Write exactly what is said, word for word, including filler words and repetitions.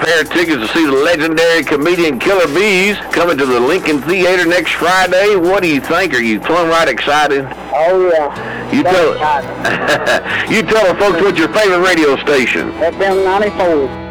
pair of tickets to see the legendary comedian Killer Bees coming to the Lincoln Theater next Friday. What do you think? Are you plumb right excited? Oh, yeah. You tell, you tell the folks what's your favorite radio station. F M ninety-four.